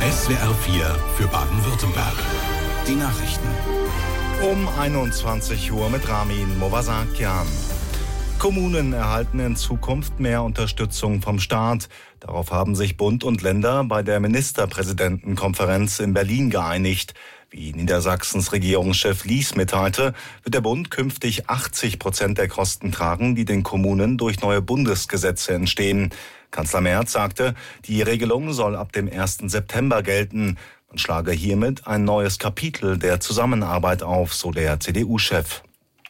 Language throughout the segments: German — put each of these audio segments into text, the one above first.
SWR 4 für Baden-Württemberg. Die Nachrichten. Um 21 Uhr mit Ramin Movasakian. Kommunen erhalten in Zukunft mehr Unterstützung vom Staat. Darauf haben sich Bund und Länder bei der Ministerpräsidentenkonferenz in Berlin geeinigt. Wie Niedersachsens Regierungschef Lies mitteilte, wird der Bund künftig 80% der Kosten tragen, die den Kommunen durch neue Bundesgesetze entstehen. Kanzler Merz sagte, die Regelung soll ab dem 1. September gelten. Man schlage hiermit ein neues Kapitel der Zusammenarbeit auf, so der CDU-Chef.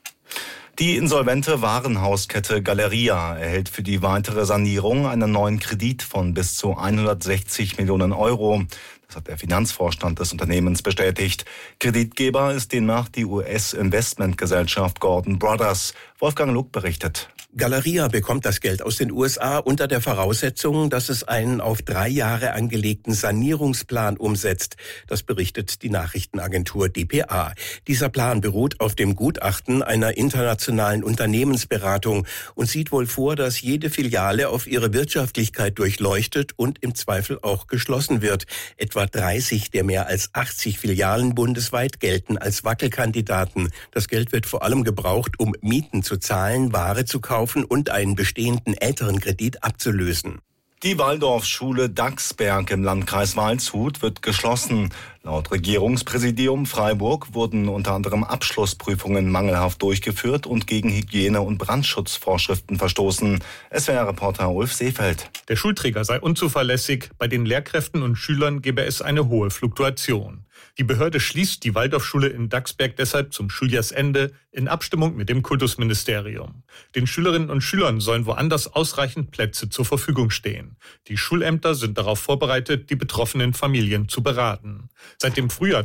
Die insolvente Warenhauskette Galeria erhält für die weitere Sanierung einen neuen Kredit von bis zu 160 Millionen Euro. Das hat der Finanzvorstand des Unternehmens bestätigt. Kreditgeber ist demnach die US-Investmentgesellschaft Gordon Brothers. Wolfgang Luck berichtet. Galeria bekommt das Geld aus den USA unter der Voraussetzung, dass es einen auf 3 Jahre angelegten Sanierungsplan umsetzt. Das berichtet die Nachrichtenagentur dpa. Dieser Plan beruht auf dem Gutachten einer internationalen Unternehmensberatung und sieht wohl vor, dass jede Filiale auf ihre Wirtschaftlichkeit durchleuchtet und im Zweifel auch geschlossen wird. Etwa 30 der mehr als 80 Filialen bundesweit gelten als Wackelkandidaten. Das Geld wird vor allem gebraucht, um Mieten zu zahlen, Ware zu kaufen und einen bestehenden älteren Kredit abzulösen. Die Waldorfschule Dachsberg im Landkreis Waldshut wird geschlossen. Laut Regierungspräsidium Freiburg wurden unter anderem Abschlussprüfungen mangelhaft durchgeführt und gegen Hygiene- und Brandschutzvorschriften verstoßen. SWR-Reporter Ulf Seefeld. Der Schulträger sei unzuverlässig, bei den Lehrkräften und Schülern gebe es eine hohe Fluktuation. Die Behörde schließt die Waldorfschule in Dachsberg deshalb zum Schuljahrsende in Abstimmung mit dem Kultusministerium. Den Schülerinnen und Schülern sollen woanders ausreichend Plätze zur Verfügung stehen. Die Schulämter sind darauf vorbereitet, die betroffenen Familien zu beraten. Seit dem Frühjahr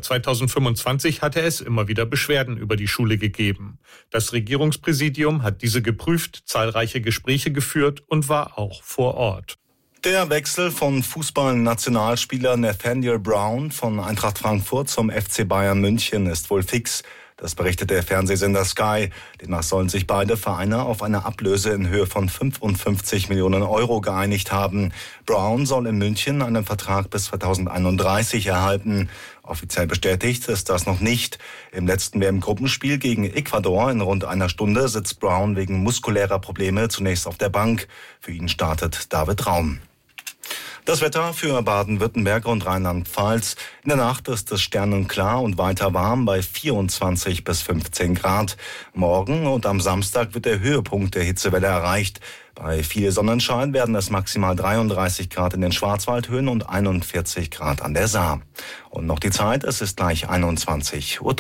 2025 hatte es immer wieder Beschwerden über die Schule gegeben. Das Regierungspräsidium hat diese geprüft, zahlreiche Gespräche geführt und war auch vor Ort. Der Wechsel von Fußball-Nationalspieler Nathaniel Brown von Eintracht Frankfurt zum FC Bayern München ist wohl fix. Das berichtet der Fernsehsender Sky. Demnach sollen sich beide Vereine auf eine Ablöse in Höhe von 55 Millionen Euro geeinigt haben. Brown soll in München einen Vertrag bis 2031 erhalten. Offiziell bestätigt ist das noch nicht. Im letzten WM-Gruppenspiel gegen Ecuador in rund einer Stunde sitzt Brown wegen muskulärer Probleme zunächst auf der Bank. Für ihn startet David Raum. Das Wetter für Baden-Württemberg und Rheinland-Pfalz. In der Nacht ist es sternenklar und weiter warm bei 24 bis 15 Grad. Morgen und am Samstag wird der Höhepunkt der Hitzewelle erreicht. Bei viel Sonnenschein werden es maximal 33 Grad in den Schwarzwaldhöhen und 41 Grad an der Saar. Und noch die Zeit, es ist gleich 21:03 Uhr.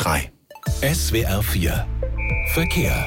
SWR 4 Verkehr.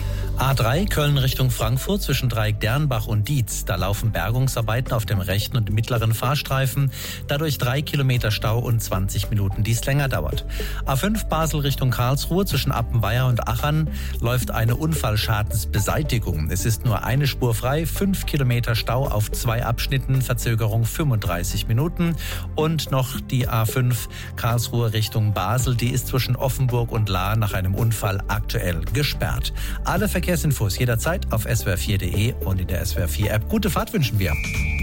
A3 Köln Richtung Frankfurt zwischen Dreieck-Dernbach und Dietz. Da laufen Bergungsarbeiten auf dem rechten und mittleren Fahrstreifen. Dadurch 3 Kilometer Stau und 20 Minuten, die es länger dauert. A5 Basel Richtung Karlsruhe zwischen Appenweier und Achern läuft eine Unfallschadensbeseitigung. Es ist nur eine Spur frei, 5 Kilometer Stau auf 2 Abschnitten, Verzögerung 35 Minuten. Und noch die A5 Karlsruhe Richtung Basel, die ist zwischen Offenburg und Lahr nach einem Unfall aktuell gesperrt. Alle Verkehrsinfos jederzeit auf swr4.de und in der SWR4 App. Gute Fahrt wünschen wir.